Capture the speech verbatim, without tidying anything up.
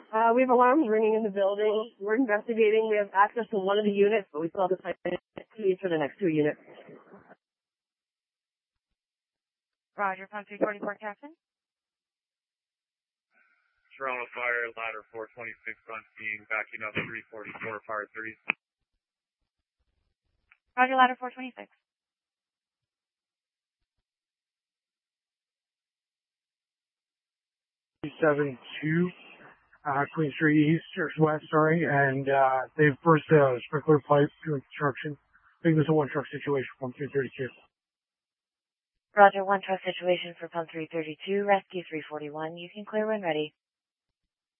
Uh, we have alarms ringing in the building. We're investigating. We have access to one of the units, but we still have to find keys for the next two units. Roger, Pump three forty-four, Captain. Toronto Fire, ladder four twenty-six on scene, backing up three forty-four, fire three. Roger, ladder four twenty-six. seven two, uh, Queen Street East, or West, sorry, and, uh, they've burst a sprinkler pipe during construction. I think there's a one truck situation from three thirty-two. Roger, one truck situation for Pump three thirty-two, rescue three forty-one. You can clear when ready.